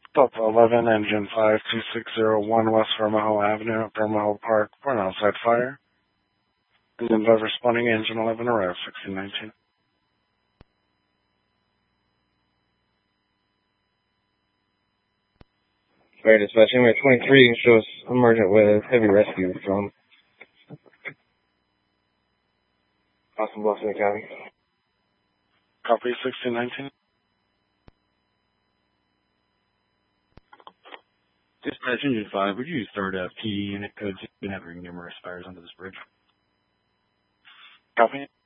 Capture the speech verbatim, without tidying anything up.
Delta eleven, Engine five two six zero one West Vermejo Avenue, Vermejo Park, for an outside fire. Engine five responding, Engine eleven, arrive sixteen nineteen. Fire dispatch, anyway, twenty-three shows emergent with heavy rescue from Austin Bluffs in the county. Copy, sixteen nineteen. Dispatch Engine five, would you start a P D unit code two and having numerous fires under this bridge? Copy.